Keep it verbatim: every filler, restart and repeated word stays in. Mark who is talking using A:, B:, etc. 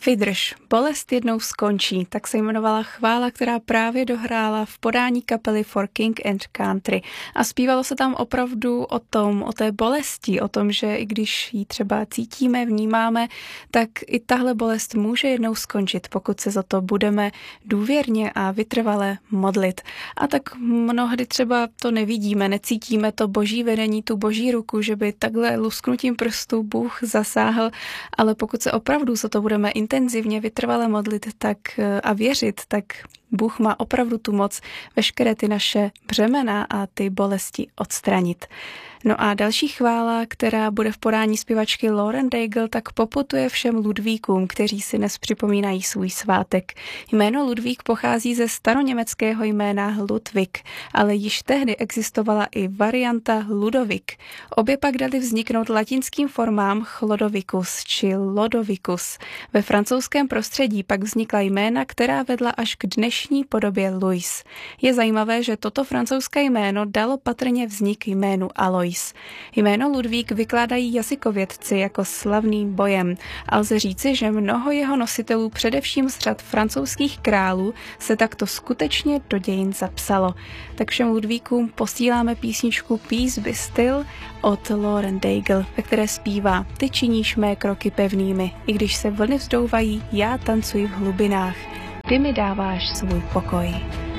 A: Vydrž, bolest jednou skončí, tak se jmenovala chvála, která právě dohrála v podání kapely For King and Country. A zpívalo se tam opravdu o tom, o té bolesti, o tom, že i když ji třeba cítíme, vnímáme, tak i tahle bolest může jednou skončit, pokud se za to budeme důvěrně a vytrvale modlit. A tak mnohdy třeba to nevidíme, necítíme to boží vedení, tu boží ruku, že by takhle lusknutím prstů Bůh zasáhl, ale pokud se opravdu za to budeme intenzivně vytrvale modlit tak a věřit, tak Bůh má opravdu tu moc veškeré ty naše břemena a ty bolesti odstranit. No a další chvála, která bude v podání zpěvačky Lauren Daigle, tak poputuje všem Ludvíkům, kteří si dnes připomínají svůj svátek. Jméno Ludvík pochází ze staroněmeckého jména Ludwig, ale již tehdy existovala i varianta Ludovik. Obě pak dali vzniknout latinským formám Chlodovicus či Lodovicus. Ve francouzském prostředí pak vznikla jména, která vedla až k dnešní podobě Louis. Je zajímavé, že toto francouzské jméno dalo patrně vznik jménu Alois. Jméno Ludvík vykládají jazykovědci jako slavný bojem a lze říci, že mnoho jeho nositelů, především z řad francouzských králů, se takto skutečně do dějin zapsalo. Tak všem Ludvíkům posíláme písničku Peace Be Still od Lauren Daigle, ve které zpívá: Ty činíš mé kroky pevnými, i když se vlny vzdouvají, já tancuji v hlubinách. Ty mi dáváš svůj pokoj.